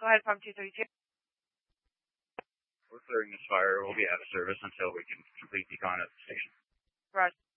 Go ahead, Pump 232. We're clearing this fire. We'll be out of service until we can complete decon at the station. Roger.